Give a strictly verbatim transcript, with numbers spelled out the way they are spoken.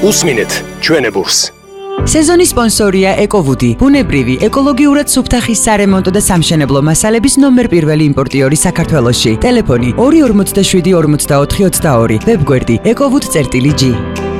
უსმინეთ ჩვენებურს. სეზონის სპონსორია ეკოვუდი, ბუნებრივი, ეკოლოგიურად სუფთა ხის სარემონტო და სამშენებლო მასალების ნომერ პირველი იმპორტიორი საქართველოში. ტელეფონი ორი ორმოცდაშვიდი ორმოცდაოთხი ოცდაორი, ვებგვერდი ეკოვუდ წერტილი ჯი.